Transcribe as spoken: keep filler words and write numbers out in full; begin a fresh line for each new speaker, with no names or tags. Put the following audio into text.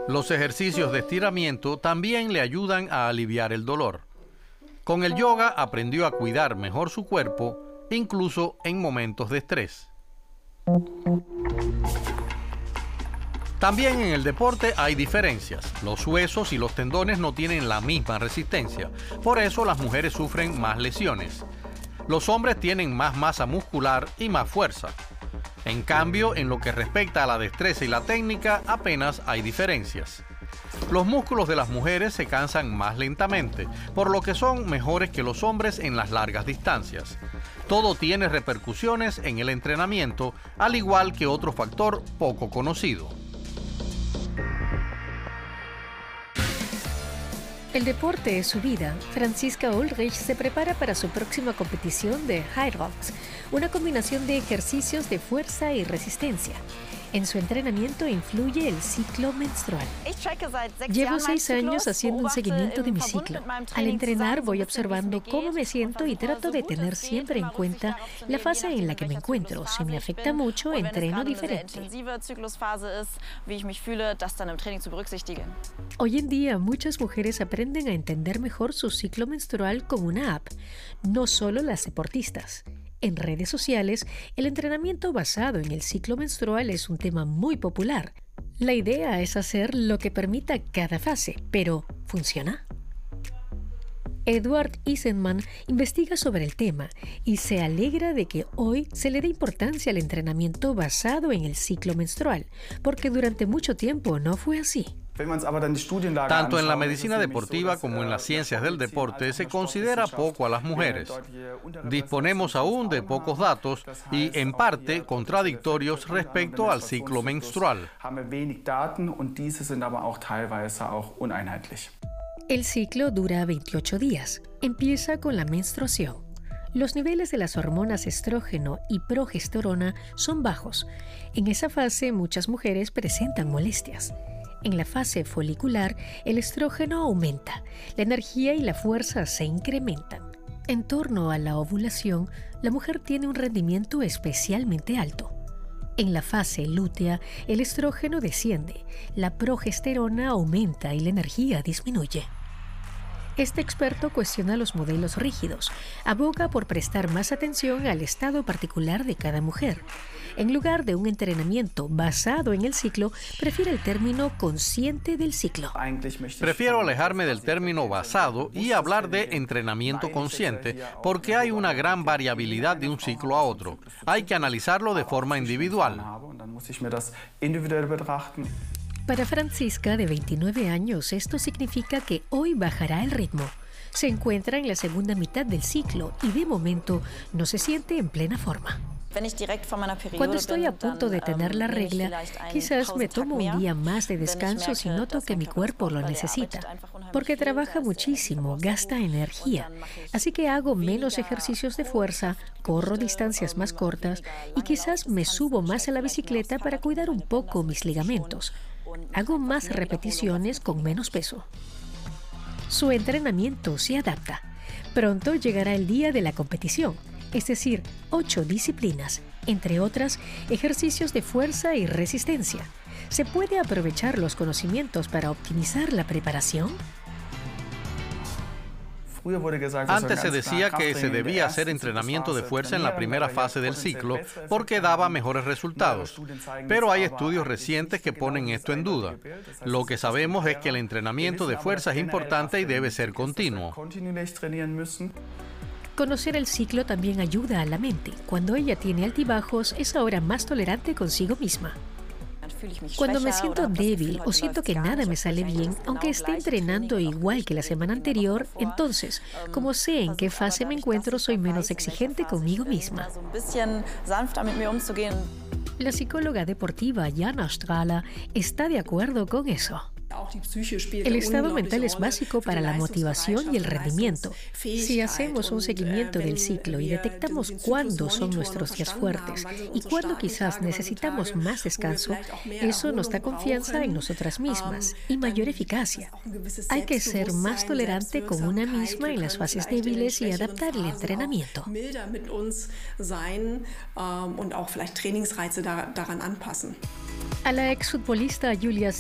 Los ejercicios de estiramiento también le ayudan a aliviar el dolor. Con el yoga aprendió a cuidar mejor su cuerpo, incluso en momentos de estrés. También en el deporte hay diferencias. Los huesos y los tendones no tienen la misma resistencia. Por eso las mujeres sufren más lesiones. Los hombres tienen más masa muscular y más fuerza. En cambio, en lo que respecta a la destreza y la técnica, apenas hay diferencias. Los músculos de las mujeres se cansan más lentamente, por lo que son mejores que los hombres en las largas distancias. Todo tiene repercusiones en el entrenamiento, al igual que otro factor poco conocido.
El deporte es su vida. Franziska Ulrich se prepara para su próxima competición de Hyrox, una combinación de ejercicios de fuerza y resistencia. En su entrenamiento influye el ciclo menstrual. Llevo seis años haciendo un seguimiento de mi ciclo. Al entrenar voy observando cómo me siento y trato de tener siempre en cuenta la fase en la que me encuentro. Si me afecta mucho, entreno diferente. Hoy en día, muchas mujeres aprenden a entender mejor su ciclo menstrual con una app, no solo las deportistas. En redes sociales, el entrenamiento basado en el ciclo menstrual es un tema muy popular. La idea es hacer lo que permita cada fase, pero ¿funciona? Edward Eisenman investiga sobre el tema y se alegra de que hoy se le dé importancia al entrenamiento basado en el ciclo menstrual, porque durante mucho tiempo no fue así.
Tanto en la medicina deportiva como en las ciencias del deporte se considera poco a las mujeres. Disponemos aún de pocos datos y, en parte, contradictorios respecto al ciclo menstrual.
El ciclo dura veintiocho días. Empieza con la menstruación. Los niveles de las hormonas estrógeno y progesterona son bajos. En esa fase, muchas mujeres presentan molestias. En la fase folicular, el estrógeno aumenta, la energía y la fuerza se incrementan. En torno a la ovulación, la mujer tiene un rendimiento especialmente alto. En la fase lútea, el estrógeno desciende, la progesterona aumenta y la energía disminuye. Este experto cuestiona los modelos rígidos, aboga por prestar más atención al estado particular de cada mujer. En lugar de un entrenamiento basado en el ciclo, prefiere el término consciente del ciclo.
Prefiero alejarme del término basado y hablar de entrenamiento consciente, porque hay una gran variabilidad de un ciclo a otro. Hay que analizarlo de forma individual.
Para Franziska, de veintinueve años, esto significa que hoy bajará el ritmo. Se encuentra en la segunda mitad del ciclo y de momento no se siente en plena forma. Cuando estoy a punto de tener la regla, quizás me tomo un día más de descanso si noto que mi cuerpo lo necesita, porque trabaja muchísimo, gasta energía. Así que hago menos ejercicios de fuerza, corro distancias más cortas y quizás me subo más a la bicicleta para cuidar un poco mis ligamentos. Hago más repeticiones con menos peso. Su entrenamiento se adapta. Pronto llegará el día de la competición, es decir, ocho disciplinas, entre otras, ejercicios de fuerza y resistencia. ¿Se puede aprovechar los conocimientos para optimizar la preparación?
Antes se decía que se debía hacer entrenamiento de fuerza en la primera fase del ciclo porque daba mejores resultados. Pero hay estudios recientes que ponen esto en duda. Lo que sabemos es que el entrenamiento de fuerza es importante y debe ser continuo.
Conocer el ciclo también ayuda a la mente. Cuando ella tiene altibajos, es ahora más tolerante consigo misma. Cuando me siento débil o siento que nada me sale bien, aunque esté entrenando igual que la semana anterior, entonces, como sé en qué fase me encuentro, soy menos exigente conmigo misma. La psicóloga deportiva Jana Strahler está de acuerdo con eso. El estado mental es básico para la motivación y el rendimiento. Si hacemos un seguimiento del ciclo y detectamos cuándo son nuestros días fuertes y cuándo quizás necesitamos más descanso, eso nos da confianza en nosotras mismas y mayor eficacia. Hay que ser más tolerante con una misma en las fases débiles y adaptar el entrenamiento. A la exfutbolista Julia